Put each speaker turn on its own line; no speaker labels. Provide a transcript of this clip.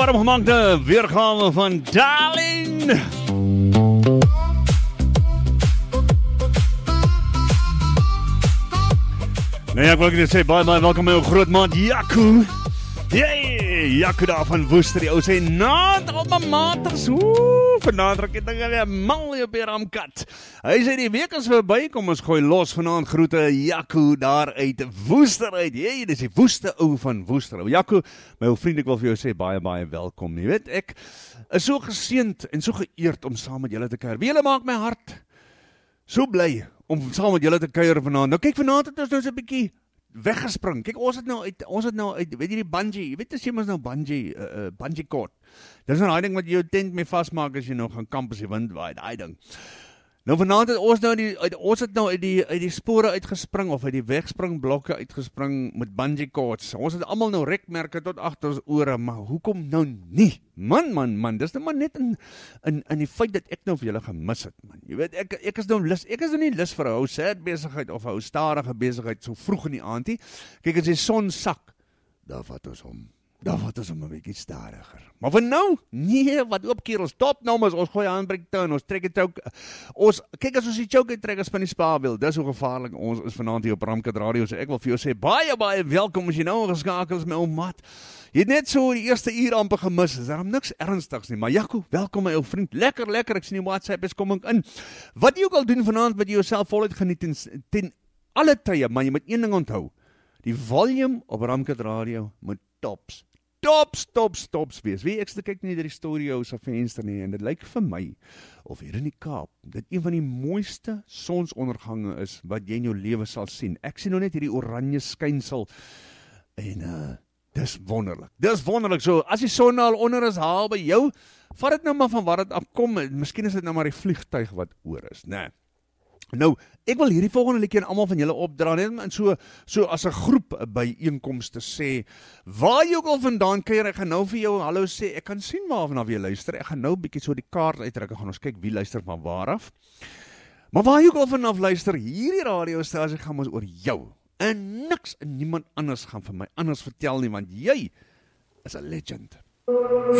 warm gemaakte weergawe van Darling. Nou ja, ek wil net sê, baie welkom by jou groot maat Jaco. Jee, Jaco daar van Woester, die ou sê, naad al my maters, vanavond raak die dinge weer mal op die ramkat. Hy sê, die week is voorbij, kom ons gooi los vanavond groete Jaco daar uit Woester uit. Jee, dis die woeste ou van Woester. Jaco, my ou vriend, ek wil vir jou sê, baie welkom. Jy weet, ek is so geseend en so geëerd om saam met julle te kuier. Wie julle maak my hart so bly om saam met julle te kuier vanavond. Nou kyk, vanavond het ons nou so 'n bietjie weggespring. Kyk, ons het nou uit, weet jy die bungee, jy weet as jy mos nou bungee cord. Dis nou daai ding wat jy jou tent mee vasmaak as jy nou gaan kamp as die wind waai, daai ding. Nou vanaand het ons nou uit die spore uitgespring of uit die wegspringblokke uitgespring met bungee cords. Ons het almal nou rekmerke tot agter ons ore, maar hoekom nou nie? Man, dis nou maar net in die feit dat ek nou vir julle gemis het, man. Jy weet, ek is nou nie lus vir 'n ou sad besigheid of 'n ou stadige besigheid so vroeg in die aand nie. Kyk, as die son sak, dan vat ons hom 'n bietjie stadiger. Maar vir nou, nee, wat oop kerel, stop nou mas, ons gooi handbrake toe en ons trek die choke. Kyk as ons die choke trek as van die spaarwiel, dis hoe gevaarlik ons is vanaand hier op Ramkat Radio, so ek wil vir jou sê, baie welkom as jy nou geskakel is met ou mat. Jy het net so die eerste uur amper gemis, is daar niks ernstigs nie, maar Jaco, welkom my ou vriend, lekker, ek sien die WhatsApp is kom ek in. Wat jy ook al doen vanaand, wat jy jouself voluit geniet ten alle tye, maar jy moet een ding onthou, die volume op Ramkat Radio moet tops wees. Wie ek kyk nie deur die studio se venster nie en dit lyk vir my of hier in die Kaap dit een van die mooiste sonsondergange is wat jy in jou lewe sal sien. Ek sien nou net hierdie oranje skynsel en dis wonderlik. So as die son al onder is haal by jou, vat dit nou maar van waar dit afkom. Miskien is dit nou maar die vliegtuig wat oor is, né? Nou, ek wil hierdie volgende liedjie aan almal van julle opdra, net en so as 'n groep by einkomste sê, waar jy ook al vandaan kuier, ek gaan nou vir jou hallo sê, ek kan sien waarvan jy luister, ek gaan nou bietjie so die kaart uittrek, gaan ons kyk wie luister van waar af. Maar waar jy ook al vanaf luister, hierdie radiostasie gaan ons oor jou, en niks en niemand anders gaan vir my anders vertel nie, want jy is 'n legend.